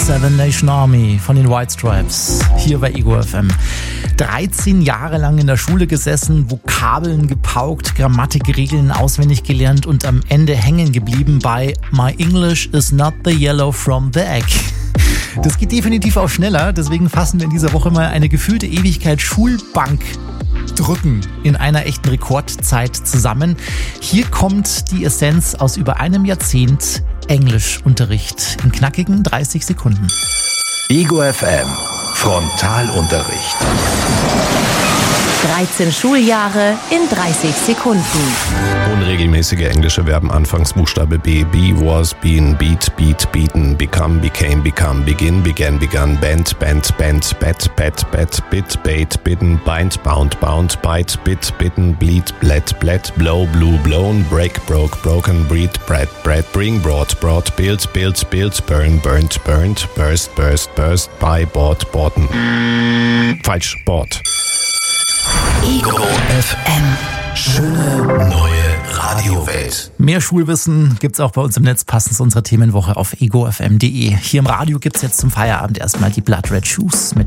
Seven Nation Army von den White Stripes, hier bei Ego FM. 13 Jahre lang in der Schule gesessen, Vokabeln gepaukt, Grammatikregeln auswendig gelernt und am Ende hängen geblieben bei My English is not the yellow from the egg. Das geht definitiv auch schneller, deswegen fassen wir in dieser Woche mal eine gefühlte Ewigkeit Schulbank drücken in einer echten Rekordzeit zusammen. Hier kommt die Essenz aus über einem Jahrzehnt Englischunterricht in knackigen 30 Sekunden. Ego FM Frontalunterricht. 13 Schuljahre in 30 Sekunden. Unregelmäßige englische Verben Anfangsbuchstabe B. Be, was, been, beat, beat, beaten, become, became, become, begin, began, begun, bent, bent, bent, bet, bet, bet, bit, bait, bidden, bind, bound, bound, bite, bit, bitten, bleed, bled, bled, blow, blew, blown, break, broke, broken, breed, bread, bread, bring, brought, brought, build, built, built, burn, burnt, burnt, burst, burst, burst, buy, bought, boughten. Falsch, bought. Ego FM. Schöne neue Radiowelt. Mehr Schulwissen gibt's auch bei uns im Netz, passend zu unserer Themenwoche auf egofm.de. Hier im Radio gibt's jetzt zum Feierabend erstmal die Blood Red Shoes mit